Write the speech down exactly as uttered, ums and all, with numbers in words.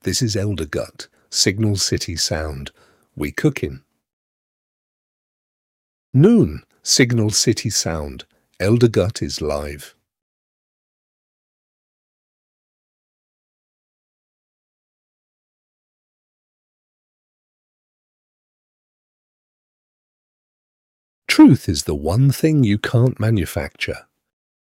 This is Elder Gut, Signal City Sound. We cookin'. Noon, Signal City Sound. Elder Gut is live. Truth is the one thing you can't manufacture.